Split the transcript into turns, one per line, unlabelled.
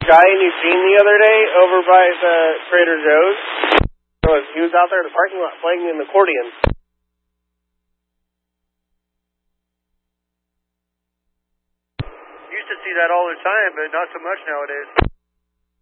guy in Eugene the other day over by the Trader Joe's. He was out there in the parking lot playing an accordion.
Used to see that all the time, but not so much nowadays.